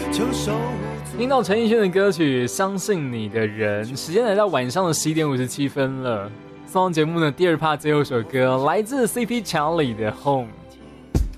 听到陈奕迅的歌曲《相信你的人》，时间来到晚上的11点57分了。送上节目的第二 part 最后一首歌，来自 CP 乔里的《Home》。